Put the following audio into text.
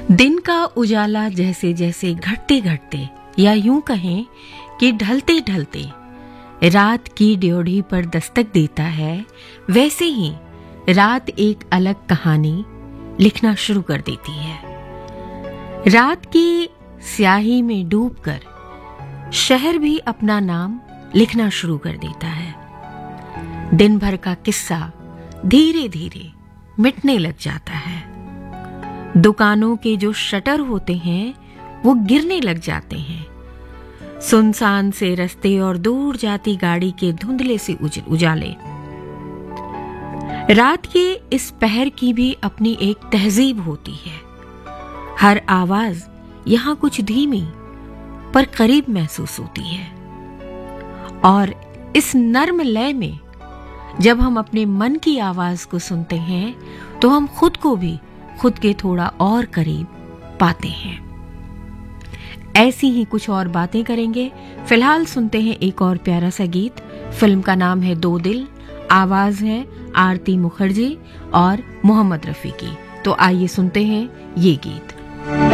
दिन का उजाला जैसे जैसे घटते घटते या यूं कहें कि ढलते ढलते रात की ड्योढ़ी पर दस्तक देता है, वैसे ही रात एक अलग कहानी लिखना शुरू कर देती है। रात की स्याही में डूबकर शहर भी अपना नाम लिखना शुरू कर देता है। दिन भर का किस्सा धीरे धीरे मिटने लग जाता है। दुकानों के जो शटर होते हैं वो गिरने लग जाते हैं। सुनसान से रास्ते और दूर जाती गाड़ी के धुंधले से उजाले। रात के इस पहर की भी अपनी एक तहजीब होती है। हर आवाज यहां कुछ धीमी पर करीब महसूस होती है, और इस नर्म लय में जब हम अपने मन की आवाज को सुनते हैं तो हम खुद को भी खुद के थोड़ा और करीब पाते हैं। ऐसी ही कुछ और बातें करेंगे। फिलहाल सुनते हैं एक और प्यारा सा गीत। फिल्म का नाम है दो दिल, आवाज है आरती मुखर्जी और मोहम्मद रफी की। तो आइए सुनते हैं ये गीत।